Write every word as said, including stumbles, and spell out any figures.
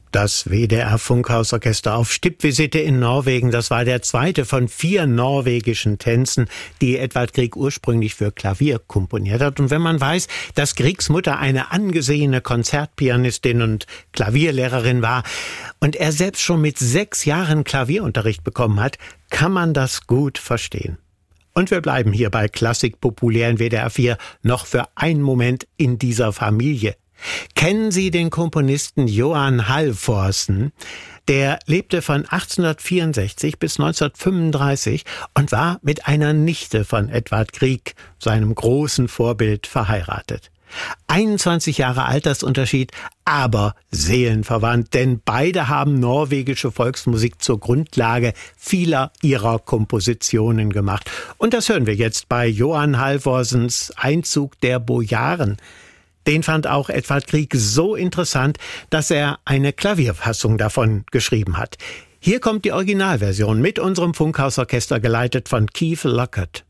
Das W D R-Funkhausorchester auf Stippvisite in Norwegen, das war der zweite von vier norwegischen Tänzen, die Edvard Grieg ursprünglich für Klavier komponiert hat. Und wenn man weiß, dass Griegs Mutter eine angesehene Konzertpianistin und Klavierlehrerin war und er selbst schon mit sechs Jahren Klavierunterricht bekommen hat, kann man das gut verstehen. Und wir bleiben hier bei Klassik populär in W D R vier noch für einen Moment in dieser Familie. Kennen Sie den Komponisten Johan Halvorsen? Der lebte von achtzehnhundertvierundsechzig bis neunzehnhundertfünfunddreißig und war mit einer Nichte von Edvard Grieg, seinem großen Vorbild, verheiratet. einundzwanzig Jahre Altersunterschied, aber seelenverwandt, denn beide haben norwegische Volksmusik zur Grundlage vieler ihrer Kompositionen gemacht. Und das hören wir jetzt bei Johan Halvorsens Einzug der Bojaren. Den fand auch Edvard Grieg so interessant, dass er eine Klavierfassung davon geschrieben hat. Hier kommt die Originalversion mit unserem Funkhausorchester, geleitet von Keith Lockett.